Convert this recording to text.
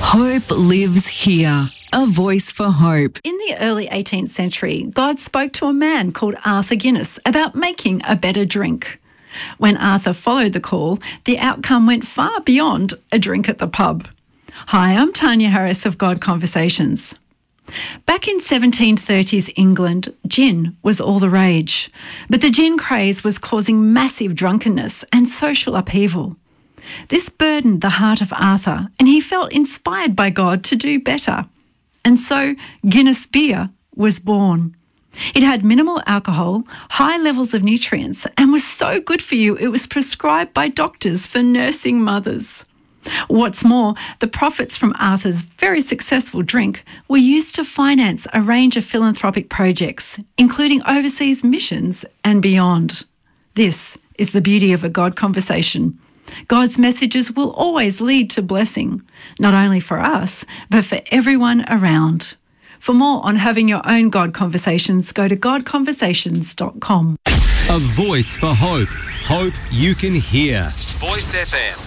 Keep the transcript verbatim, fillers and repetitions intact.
Hope lives here. A voice for hope. In the early eighteenth century, God spoke to a man called Arthur Guinness about making a better drink. When Arthur followed the call, the outcome went far beyond a drink at the pub. Hi, I'm Tanya Harris of God Conversations. Back in seventeen thirties England, gin was all the rage. But the gin craze was causing massive drunkenness and social upheaval. This burdened the heart of Arthur, and he felt inspired by God to do better. And so Guinness Beer was born. It had minimal alcohol, high levels of nutrients, and was so good for you it was prescribed by doctors for nursing mothers. What's more, the profits from Arthur's very successful drink were used to finance a range of philanthropic projects, including overseas missions and beyond. This is the beauty of a God Conversation. God's messages will always lead to blessing, not only for us, but for everyone around. For more on having your own God Conversations, go to god conversations dot com. A voice for hope. Hope you can hear. Voice F M.